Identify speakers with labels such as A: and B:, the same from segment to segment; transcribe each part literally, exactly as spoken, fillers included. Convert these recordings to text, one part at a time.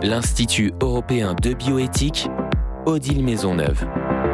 A: l'Institut européen de bioéthique, Odile Maisonneuve.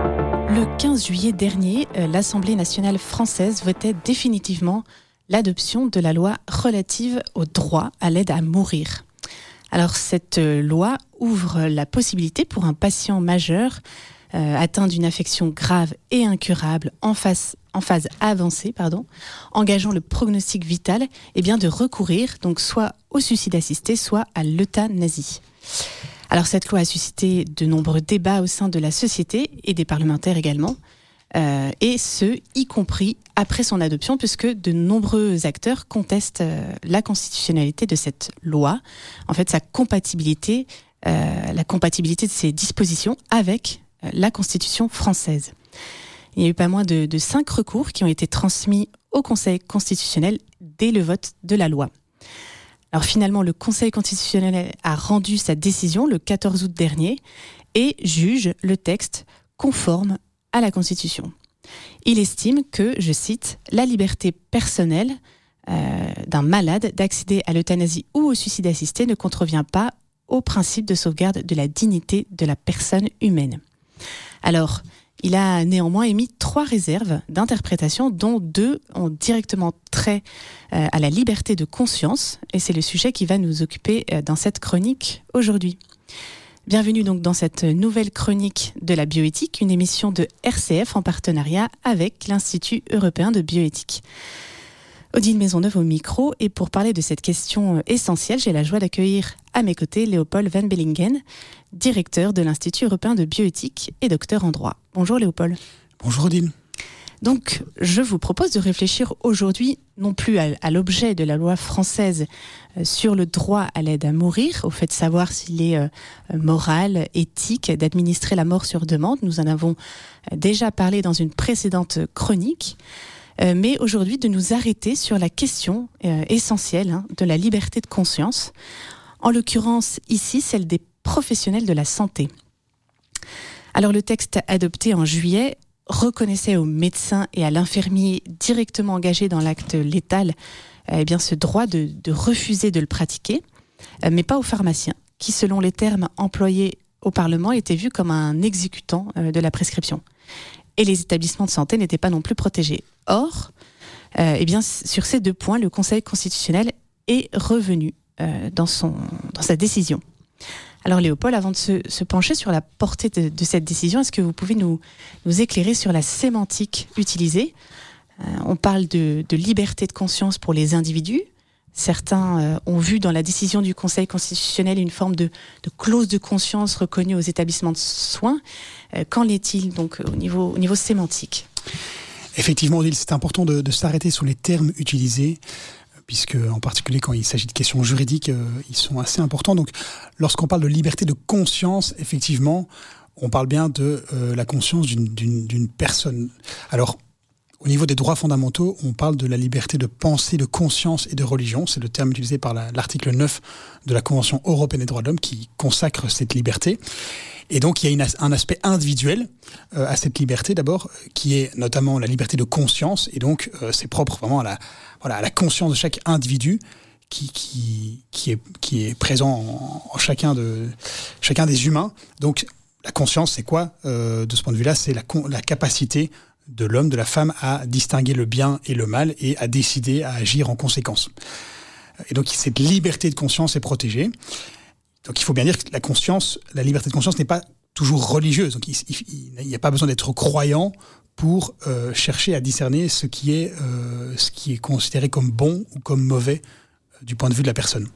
B: Le quinze juillet dernier, l'Assemblée nationale française votait définitivement l'adoption de la loi relative au droit à l'aide à mourir. Alors cette loi ouvre la possibilité pour un patient majeur euh, atteint d'une affection grave et incurable en phase, en phase avancée, pardon, engageant le prognostic vital, eh bien de recourir donc soit au suicide assisté, soit à l'euthanasie. Alors cette loi a suscité de nombreux débats au sein de la société et des parlementaires également, euh, et ce, y compris après son adoption, puisque de nombreux acteurs contestent euh, la constitutionnalité de cette loi, en fait sa compatibilité, euh, la compatibilité de ses dispositions avec euh, la Constitution française. Il y a eu pas moins de, de cinq recours qui ont été transmis au Conseil constitutionnel dès le vote de la loi. Alors finalement, le Conseil constitutionnel a rendu sa décision le quatorze août dernier et juge le texte conforme à la Constitution. Il estime que, je cite, « la liberté personnelle euh, d'un malade d'accéder à l'euthanasie ou au suicide assisté ne contrevient pas au principe de sauvegarde de la dignité de la personne humaine ». Alors, il a néanmoins émis trois réserves d'interprétation, dont deux ont directement trait euh, à la liberté de conscience, et c'est le sujet qui va nous occuper euh, dans cette chronique aujourd'hui. Bienvenue donc dans cette nouvelle chronique de la bioéthique, une émission de R C F en partenariat avec l'Institut européen de bioéthique. Odile Maisonneuve au micro, et pour parler de cette question essentielle, j'ai la joie d'accueillir à mes côtés Léopold Van Bellingen, directeur de l'Institut européen de bioéthique et docteur en droit. Bonjour Léopold.
C: Bonjour Odile.
B: Donc, je vous propose de réfléchir aujourd'hui non plus à, à l'objet de la loi française euh, sur le droit à l'aide à mourir, au fait de savoir s'il est euh, moral, éthique d'administrer la mort sur demande. Nous en avons euh, déjà parlé dans une précédente chronique. Euh, mais aujourd'hui de nous arrêter sur la question euh, essentielle hein, de la liberté de conscience, en l'occurrence ici celle des professionnels de la santé. Alors le texte adopté en juillet reconnaissait aux médecins et à l'infirmier directement engagés dans l'acte létal euh, eh bien, ce droit de, de refuser de le pratiquer, euh, mais pas aux pharmaciens, qui selon les termes employés au Parlement étaient vus comme un exécutant euh, de la prescription. Et les établissements de santé n'étaient pas non plus protégés. Or, euh, eh bien, sur ces deux points, le Conseil constitutionnel est revenu euh, dans, son, dans sa décision. Alors Léopold, avant de se, se pencher sur la portée de, de cette décision, est-ce que vous pouvez nous, nous éclairer sur la sémantique utilisée ? euh, On parle de, de liberté de conscience pour les individus. Certains euh, ont vu dans la décision du Conseil constitutionnel une forme de, de clause de conscience reconnue aux établissements de soins. Euh, qu'en est-il donc au niveau, au niveau sémantique ?
C: Effectivement, Odile, c'est important de, de s'arrêter sur les termes utilisés, puisque en particulier quand il s'agit de questions juridiques, euh, ils sont assez importants. Donc, lorsqu'on parle de liberté de conscience, effectivement, on parle bien de euh, la conscience d'une, d'une, d'une personne. Alors, au niveau des droits fondamentaux, on parle de la liberté de pensée, de conscience et de religion. C'est le terme utilisé par la, l'article neuf de la Convention européenne des droits de l'homme qui consacre cette liberté. Et donc, il y a une, un aspect individuel euh, à cette liberté, d'abord, qui est notamment la liberté de conscience. Et donc, euh, c'est propre vraiment à la, voilà, à la conscience de chaque individu qui, qui, qui, est, qui est présent en, en chacun, de, chacun des humains. Donc, la conscience, c'est quoi euh, de ce point de vue-là ? C'est la, la capacité de l'homme, de la femme, à distinguer le bien et le mal et à décider, à agir en conséquence. Et donc, cette liberté de conscience est protégée. Donc, il faut bien dire que la conscience, la liberté de conscience n'est pas toujours religieuse. Donc, il n'y a pas besoin d'être croyant pour euh, chercher à discerner ce qui est, euh, ce qui est considéré comme bon ou comme mauvais euh, du point de vue de la personne.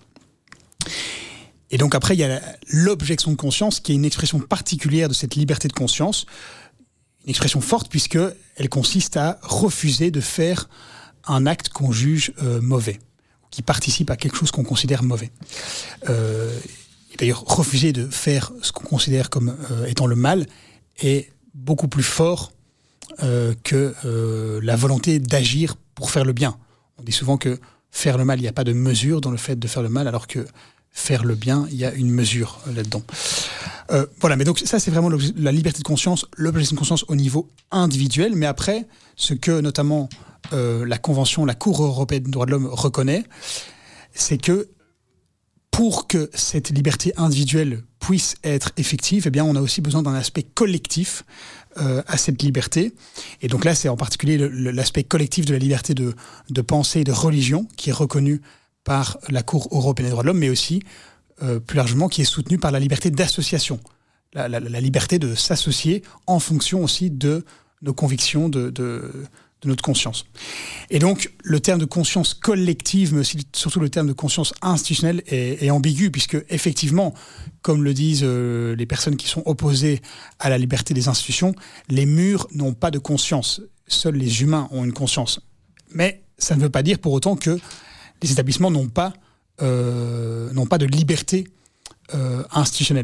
C: Et donc, après, il y a la, l'objection de conscience qui est une expression particulière de cette liberté de conscience. Une expression forte puisqu'elle consiste à refuser de faire un acte qu'on juge euh, mauvais, qui participe à quelque chose qu'on considère mauvais. Euh, et d'ailleurs, refuser de faire ce qu'on considère comme euh, étant le mal est beaucoup plus fort euh, que euh, la volonté d'agir pour faire le bien. On dit souvent que faire le mal, il n'y a pas de mesure dans le fait de faire le mal, alors que faire le bien, il y a une mesure là-dedans. Euh, voilà, mais donc ça, c'est vraiment la liberté de conscience, l'objection de conscience au niveau individuel. Mais après, ce que notamment euh, la Convention, la Cour européenne des droits de l'homme reconnaît, c'est que pour que cette liberté individuelle puisse être effective, eh bien, on a aussi besoin d'un aspect collectif euh, à cette liberté. Et donc là, c'est en particulier le, le, l'aspect collectif de la liberté de, de pensée et de religion qui est reconnu par la Cour européenne des droits de l'homme, mais aussi, euh, plus largement, qui est soutenu par la liberté d'association. La, la, la liberté de s'associer en fonction aussi de nos convictions, de, de, de notre conscience. Et donc, le terme de conscience collective, mais aussi surtout le terme de conscience institutionnelle est, est ambigu, puisque effectivement, comme le disent euh, les personnes qui sont opposées à la liberté des institutions, les murs n'ont pas de conscience. Seuls les humains ont une conscience. Mais ça ne veut pas dire pour autant que les établissements n'ont pas, euh, n'ont pas de liberté euh, institutionnelle.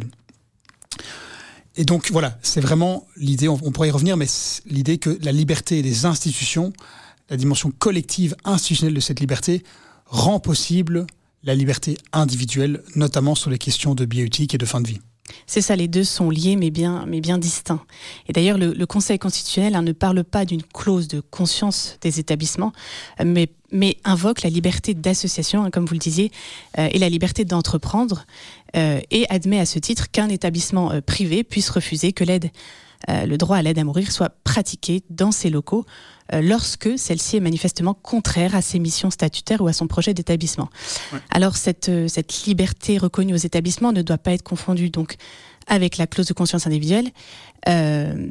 C: Et donc voilà, c'est vraiment l'idée, on, on pourrait y revenir, mais l'idée que la liberté des institutions, la dimension collective institutionnelle de cette liberté, rend possible la liberté individuelle, notamment sur les questions de bioéthique et de fin de vie.
B: C'est ça, les deux sont liés mais bien, mais bien distincts. Et d'ailleurs, le, le Conseil constitutionnel hein, ne parle pas d'une clause de conscience des établissements, mais, mais invoque la liberté d'association, hein, comme vous le disiez, euh, et la liberté d'entreprendre, euh, et admet à ce titre qu'un établissement euh, privé puisse refuser que l'aide, euh, le droit à l'aide à mourir soit pratiqué dans ses locaux, euh, lorsque celle-ci est manifestement contraire à ses missions statutaires ou à son projet d'établissement. Ouais. Alors cette, euh, cette liberté reconnue aux établissements ne doit pas être confondue donc avec la clause de conscience individuelle. Euh,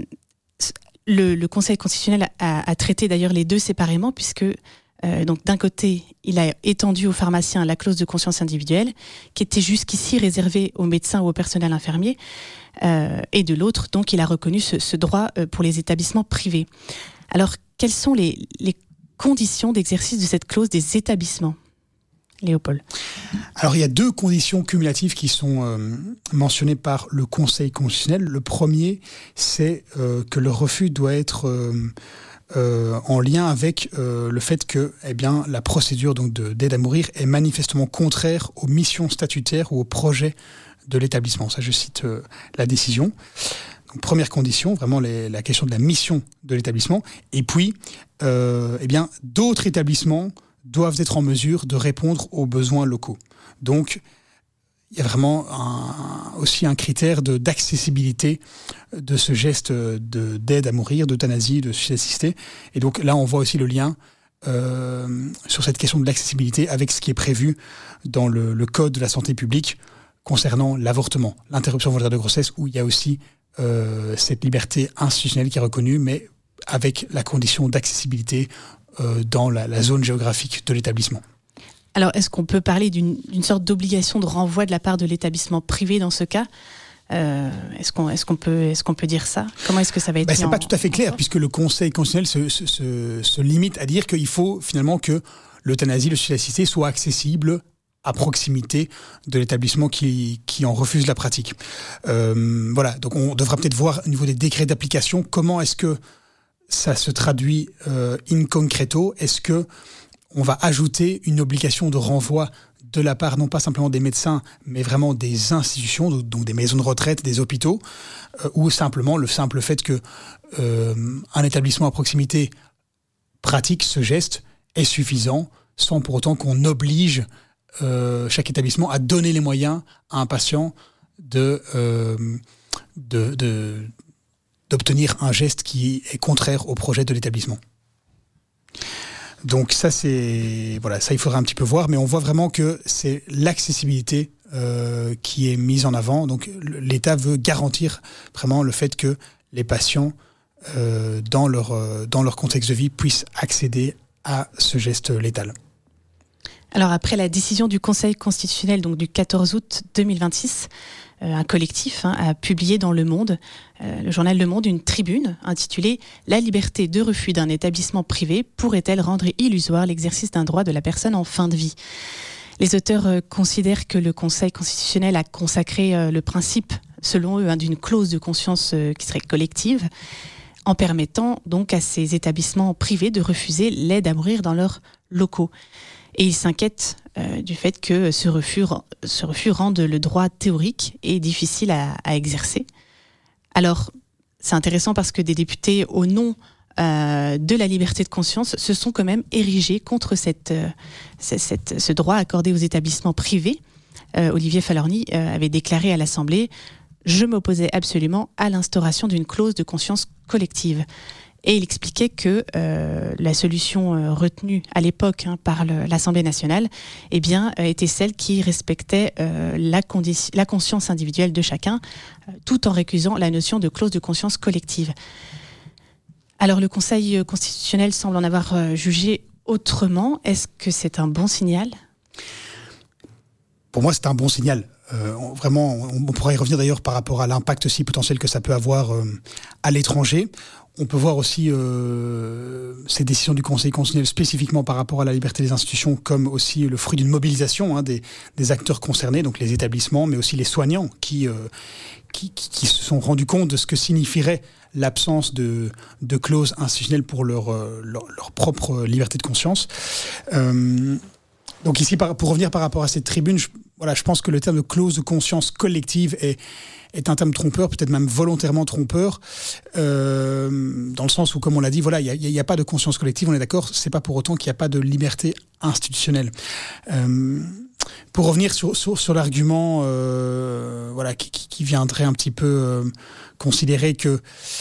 B: le, le Conseil constitutionnel a, a traité d'ailleurs les deux séparément, puisque euh, donc d'un côté, il a étendu aux pharmaciens la clause de conscience individuelle, qui était jusqu'ici réservée aux médecins ou au personnel infirmier, euh, et de l'autre, donc, il a reconnu ce, ce droit euh, pour les établissements privés. Alors, quelles sont les, les conditions d'exercice de cette clause des établissements ? Léopold.
C: Alors, il y a deux conditions cumulatives qui sont euh, mentionnées par le Conseil constitutionnel. Le premier, c'est euh, que le refus doit être euh, euh, en lien avec euh, le fait que eh bien, la procédure donc, de, d'aide à mourir est manifestement contraire aux missions statutaires ou aux projets de l'établissement. Ça, je cite euh, la décision. Donc, première condition, vraiment les, la question de la mission de l'établissement. Et puis, euh, eh bien, d'autres établissements doivent être en mesure de répondre aux besoins locaux. Donc, il y a vraiment un, aussi un critère de, d'accessibilité de ce geste de, d'aide à mourir, d'euthanasie, de suicide assisté. Et donc là, on voit aussi le lien euh, sur cette question de l'accessibilité avec ce qui est prévu dans le, le Code de la santé publique concernant l'avortement, l'interruption volontaire de grossesse, où il y a aussi euh, cette liberté institutionnelle qui est reconnue, mais avec la condition d'accessibilité euh, dans la, la zone géographique de l'établissement.
B: Alors, est-ce qu'on peut parler d'une, d'une sorte d'obligation de renvoi de la part de l'établissement privé dans ce cas ? euh, est-ce, qu'on, est-ce, qu'on peut, est-ce qu'on peut dire ça ? Comment est-ce que ça va être ?
C: Ben, c'est
B: en,
C: pas tout à fait clair, puisque le Conseil constitutionnel se, se, se, se limite à dire qu'il faut finalement que l'euthanasie, le suicide assisté soit accessible à proximité de l'établissement qui, qui en refuse la pratique. Euh, voilà, donc on devra peut-être voir au niveau des décrets d'application comment est-ce que ça se traduit euh, in concreto. Est-ce que on va ajouter une obligation de renvoi de la part non pas simplement des médecins, mais vraiment des institutions, donc des maisons de retraite, des hôpitaux, euh, ou simplement le simple fait que euh, un établissement à proximité pratique ce geste est suffisant, sans pour autant qu'on oblige euh, chaque établissement à donner les moyens à un patient de, euh, de, de, d'obtenir un geste qui est contraire au projet de l'établissement. Donc ça, c'est voilà, ça il faudra un petit peu voir, mais on voit vraiment que c'est l'accessibilité euh, qui est mise en avant. Donc l'État veut garantir vraiment le fait que les patients, euh, dans leur euh, dans leur contexte de vie, puissent accéder à ce geste létal.
B: Alors après la décision du Conseil constitutionnel donc du quatorze août deux mille vingt-six, euh, un collectif hein, a publié dans Le Monde, euh, le journal Le Monde, une tribune intitulée « La liberté de refus d'un établissement privé pourrait-elle rendre illusoire l'exercice d'un droit de la personne en fin de vie ?» Les auteurs euh, considèrent que le Conseil constitutionnel a consacré euh, le principe, selon eux, hein, d'une clause de conscience euh, qui serait collective, en permettant donc à ces établissements privés de refuser l'aide à mourir dans leurs locaux. Et ils s'inquiètent euh, du fait que ce refus, ce refus rende le droit théorique et difficile à, à exercer. Alors, c'est intéressant parce que des députés, au nom euh, de la liberté de conscience, se sont quand même érigés contre cette, euh, cette, ce droit accordé aux établissements privés, euh, Olivier Falorni, euh, avait déclaré à l'Assemblée « Je m'opposais absolument à l'instauration d'une clause de conscience collective ». Et il expliquait que euh, la solution euh, retenue à l'époque hein, par le, l'Assemblée nationale eh bien, euh, était celle qui respectait euh, la, condi- la conscience individuelle de chacun, euh, tout en récusant la notion de clause de conscience collective. Alors le Conseil constitutionnel semble en avoir euh, jugé autrement. Est-ce que c'est un bon signal ?
C: Pour moi, c'est un bon signal. Euh, on, vraiment, on, on pourrait y revenir d'ailleurs par rapport à l'impact aussi potentiel que ça peut avoir euh, à l'étranger. On peut voir aussi euh, ces décisions du Conseil constitutionnel spécifiquement par rapport à la liberté des institutions comme aussi le fruit d'une mobilisation hein, des, des acteurs concernés, donc les établissements, mais aussi les soignants qui, euh, qui, qui, qui se sont rendus compte de ce que signifierait l'absence de, de clauses institutionnelles pour leur, leur, leur propre liberté de conscience. Euh, donc ici, par, pour revenir par rapport à cette tribune, je, voilà, je pense que le terme de clause de conscience collective est est un terme trompeur, peut-être même volontairement trompeur, euh, dans le sens où, comme on l'a dit, voilà, il n'y a, a pas de conscience collective, on est d'accord, c'est pas pour autant qu'il n'y a pas de liberté institutionnelle. Euh, pour revenir sur, sur, sur l'argument euh, voilà, qui, qui viendrait un petit peu euh, considérer que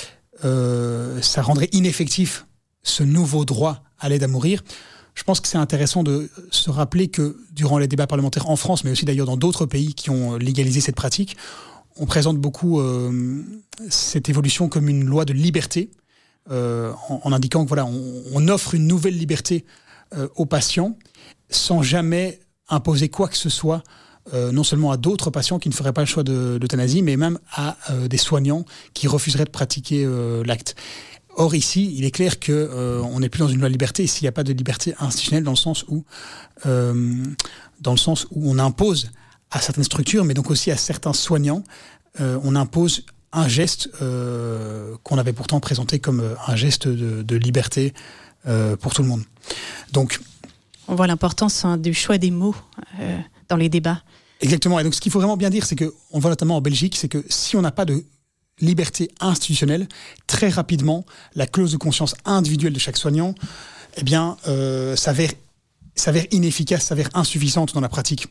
C: euh, ça rendrait ineffectif ce nouveau droit à l'aide à mourir, je pense que c'est intéressant de se rappeler que durant les débats parlementaires en France, mais aussi d'ailleurs dans d'autres pays qui ont légalisé cette pratique, on présente beaucoup euh, cette évolution comme une loi de liberté, euh, en, en indiquant que voilà, on, on offre une nouvelle liberté euh, aux patients sans jamais imposer quoi que ce soit, euh, non seulement à d'autres patients qui ne feraient pas le choix de l'euthanasie, mais même à euh, des soignants qui refuseraient de pratiquer euh, l'acte. Or ici, il est clair que euh, on n'est plus dans une loi de liberté, ici il n'y a pas de liberté institutionnelle dans le sens où, euh, dans le sens où on impose à certaines structures, mais donc aussi à certains soignants, euh, on impose un geste euh, qu'on avait pourtant présenté comme un geste de, de liberté euh, pour tout le monde. Donc,
B: on voit l'importance hein, du choix des mots euh, dans les débats.
C: Exactement. Et donc, ce qu'il faut vraiment bien dire, c'est que on voit notamment en Belgique, c'est que si on n'a pas de liberté institutionnelle, très rapidement, la clause de conscience individuelle de chaque soignant, eh bien, euh, s'avère, s'avère inefficace, s'avère insuffisante dans la pratique.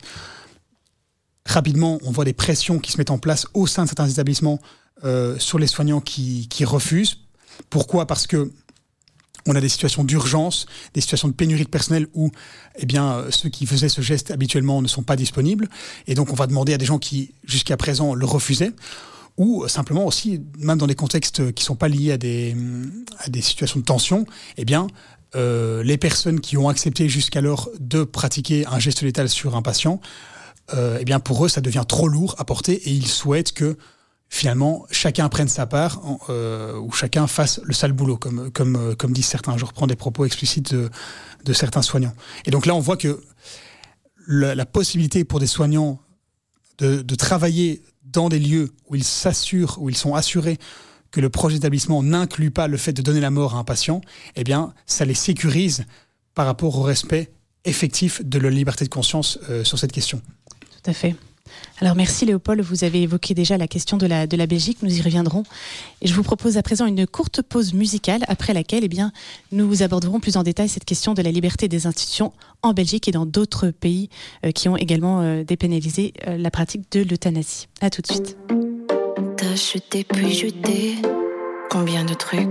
C: Rapidement, on voit des pressions qui se mettent en place au sein de certains établissements euh, sur les soignants qui, qui refusent. Pourquoi ? Parce que on a des situations d'urgence, des situations de pénurie de personnel où eh bien, ceux qui faisaient ce geste habituellement ne sont pas disponibles. Et donc, on va demander à des gens qui, jusqu'à présent, le refusaient. Ou simplement aussi, même dans des contextes qui ne sont pas liés à des, à des situations de tension, eh bien, euh, les personnes qui ont accepté jusqu'alors de pratiquer un geste létal sur un patient, Euh, eh bien pour eux, ça devient trop lourd à porter et ils souhaitent que finalement chacun prenne sa part euh, ou chacun fasse le sale boulot, comme, comme, euh, comme disent certains. Je reprends des propos explicites de, de certains soignants. Et donc là, on voit que la, la possibilité pour des soignants de, de travailler dans des lieux où ils s'assurent, où ils sont assurés que le projet d'établissement n'inclut pas le fait de donner la mort à un patient, eh bien, ça les sécurise par rapport au respect effectif de leur liberté de conscience euh, sur cette question.
B: Tout à fait. Alors merci Léopold, vous avez évoqué déjà la question de la, de la Belgique, nous y reviendrons. Et je vous propose à présent une courte pause musicale, après laquelle eh bien, nous aborderons plus en détail cette question de la liberté des institutions en Belgique et dans d'autres pays euh, qui ont également euh, dépénalisé euh, la pratique de l'euthanasie. À tout de suite.
D: T'as jeté puis jeté, combien de trucs ?